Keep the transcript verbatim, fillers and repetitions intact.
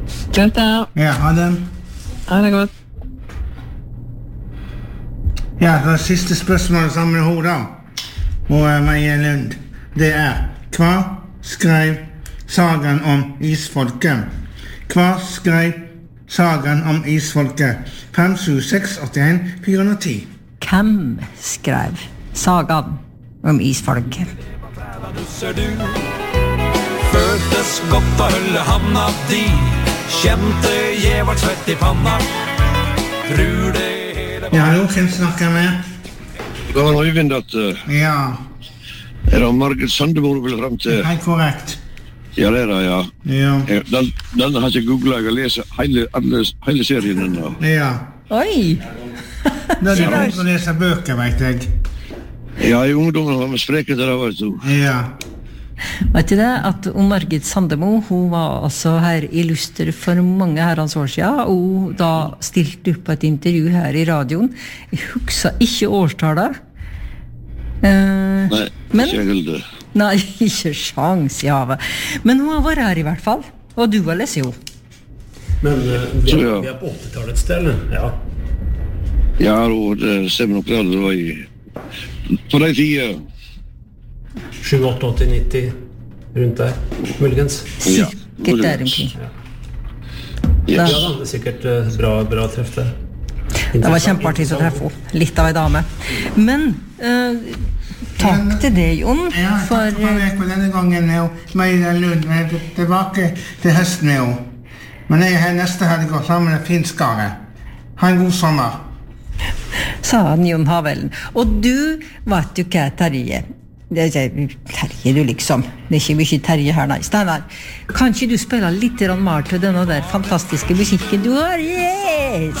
Greit da. Ja, ha det. Ha det godt. Ja, det siste spørsmålet sammen med henne da. Og Marie Lund. Det er, hva skrev sagaen om isfolket? Hva skrev sagaen om isfolket? fem sju seks åtte en fire nul ti. Hvem skrev sagaen om isfolket? Føltes godt å holde handa di, kjente jeg var svett i panna. Tror det hele Ja, hallo, hvem snakker med? Det var Øyvind at uh, Ja, er det Margit Sandemo vil frem til? helt korrekt. Ja, det er det, ja. Ja, Eh, Den, den har jeg googlet, jeg har lest hele, alle, hele serien den. da. ja. Oi! Da er det godt å lese bøker, vet jeg. Ja, i ungdommen var vi spreket der, vet du. Ja, Vet du det, at om Margit Sandemo, hun var altså her i Luster for mange herrens år siden, og da stilte opp på et intervju her i radioen. Jeg husker ikke årstallet. Eh, Nei, men, ikke jeg heller. nei, ikke sjans i havet. Men hun har vært her i hvert fall, og du har lest jo. Men uh, vi, Så, er, ja. vi er på åttitallet et sted, eller? Ja. Ja, og det stemmer nok det, det var i... På de tida. sju, åtte, åtti, nitti, rundt der, muligens. Ja, Sikkert der omkring. Ja, yes. da, det er sikkert uh, bra, bra treff der. Det var kjempeartig å treffe henne. Litt av en dame. Men eh, takk til deg, Jon, ja for takk for meg på denne gangen med henne. Marie Lund, men jeg er tilbake til høsten med henne. Men jeg er her neste helg og sammen med Finskare. Ha en god sommer. sa han Jon Havellen. Og du vet jo hva Terje det er Terje du liksom det er ikke mye Terje her, nei Steinar, kan ikke du spille litt mer til denne der fantastiske musikken du har? Yes!